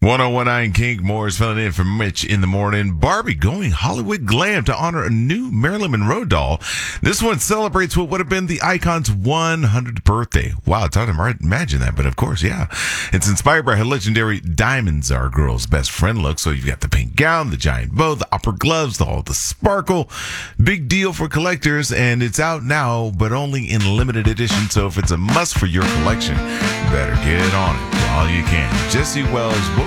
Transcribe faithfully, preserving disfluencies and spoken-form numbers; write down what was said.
ten nineteen Kink Moore's filling in for Mitch in the morning. Barbie going Hollywood glam to honor a new Marilyn Monroe doll. This one celebrates what would have been the icon's one hundredth birthday. Wow, it's hard to imagine that, but of course, yeah. It's inspired by her legendary Diamonds Are a Girl's Best Friend look. So you've got the pink gown, the giant bow, the opera gloves, the, all the sparkle. Big deal for collectors, and it's out now, but only in limited edition. So if it's a must for your collection, better get on it while you can. Jesse Wells.